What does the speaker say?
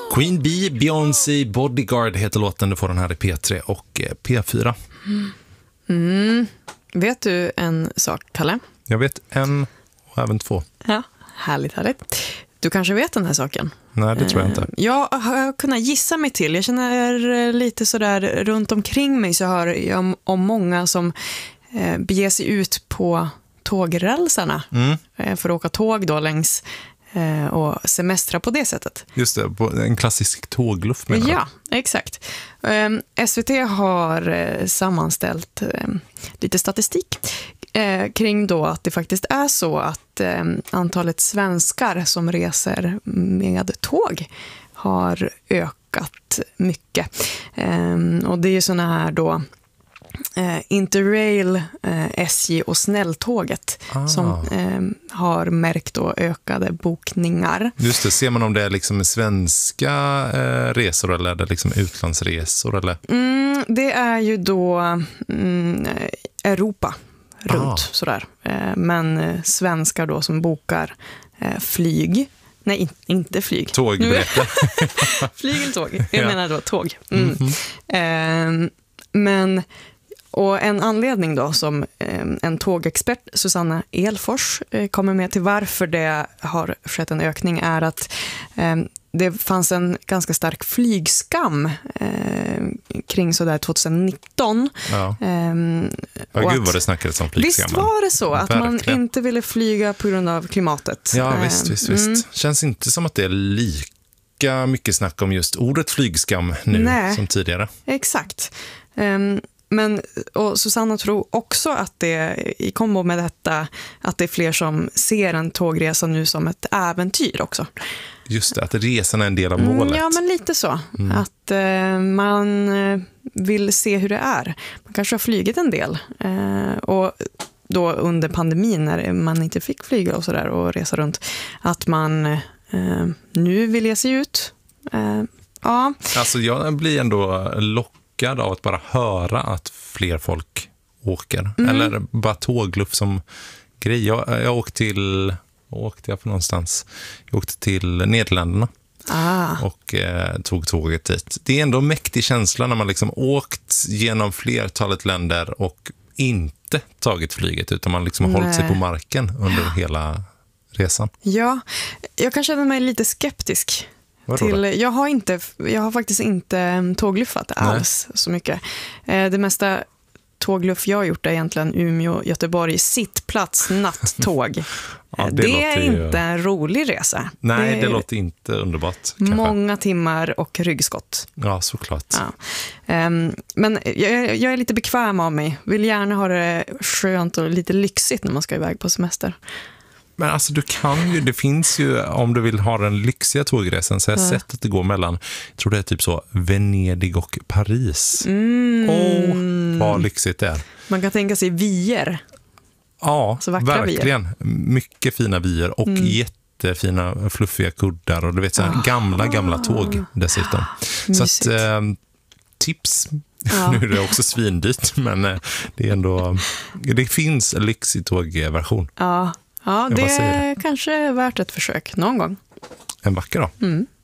Queen Bee, Beyoncé, Bodyguard heter låten. Du får den här i P3 och P4. Vet du en sak, Kalle? Jag vet en och även två. Ja, härligt. Du kanske vet den här saken? Nej, det tror jag inte. Jag har kunnat gissa mig till. Jag känner lite sådär runt omkring mig så hör jag om många som beger sig ut på tågrälsarna för att åka tåg då längs och semestra på det sättet. Just det, på en klassisk tågluff menar jag. Ja, exakt. SVT har sammanställt lite statistik kring då att det faktiskt är så att antalet svenskar som reser med tåg har ökat mycket. Och det är ju såna här då Interrail, SJ och snälltåget som har märkt då ökade bokningar. Just det, ser man om det är liksom svenska resor eller är det liksom utlandsresor? Eller? Det är ju då Europa runt sådär. Men svenskar då som bokar flyg. Nej, inte flyg. Tåg, berätta. Flyg eller tåg. Jag menar då tåg. Men och en anledning då som en tågexpert, Susanna Elfors, kommer med till varför det har skett en ökning är att det fanns en ganska stark flygskam kring sådär 2019. Ja. Gud vad det snackades om flygskammen. Visst var det så att man inte ville flyga på grund av klimatet? Ja, visst. Känns inte som att det är lika mycket snack om just ordet flygskam nu som tidigare. Exakt. Men och Susanna tror också att det i kombo med detta att det är fler som ser en tågresa nu som ett äventyr också. Just det, att resan är en del av målet. Ja, men lite så. Att man vill se hur det är. Man kanske har flygit en del. Och då under pandemin när man inte fick flyga och sådär och resa runt. Att man nu vill ge sig ut. Ja. Alltså jag blir ändå lockad av att bara höra att fler folk åker. Eller bara tågluff som grej. Jag åkte jag för någonstans. Jag åkte till Nederländerna och tog tåget dit. Det är ändå en mäktig känsla när man liksom åkt genom flertalet länder och inte tagit flyget utan man liksom har hållit sig på marken under hela resan. Ja, jag kan känna mig lite skeptisk. Jag har faktiskt inte tågluffat alls så mycket. Det mesta tågluff jag har gjort är egentligen Umeå, Göteborg, sittplats, nattåg. Det är inte en rolig resa. Nej, det låter inte underbart. Kanske. Många timmar och ryggskott. Ja, såklart. Ja. Men jag är lite bekväm av mig. Vill gärna ha det skönt och lite lyxigt när man ska iväg på semester. Men alltså det finns ju, om du vill ha den lyxiga tågresan så har jag sett att det går mellan, jag tror det är typ så, Venedig och Paris. Vad lyxigt det är. Man kan tänka sig vyer. Ja, verkligen. Vyer. Mycket fina vyer och jättefina fluffiga kuddar och du vet så här, gamla tåg dessutom. Så att tips. Nu är det också svindyrt men det är ändå, det finns en lyxig tågversion. Ja, det är kanske värt ett försök någon gång. En vacker dag.